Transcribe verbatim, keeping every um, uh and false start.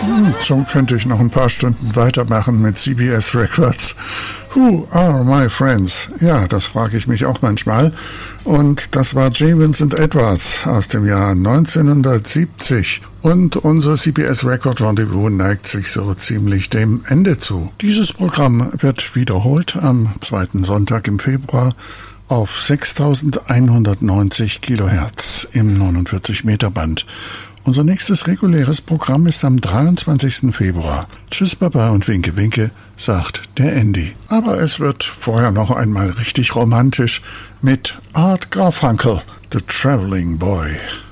Hm, so könnte ich noch ein paar Stunden weitermachen mit C B S Records. Who are my friends? Ja, das frage ich mich auch manchmal. Und das war J. Vincent Edwards aus dem Jahr neunzehnhundertsiebzig. Und unser C B S Record Rendezvous neigt sich so ziemlich dem Ende zu. Dieses Programm wird wiederholt am zweiten Sonntag im Februar auf sechstausendeinhundertneunzig Kilohertz im neunundvierzig Meter Band. Unser nächstes reguläres Programm ist am dreiundzwanzigsten Februar. Tschüss, Baba und Winke, Winke, sagt der Andy. Aber es wird vorher noch einmal richtig romantisch mit Art Garfunkel, The Traveling Boy.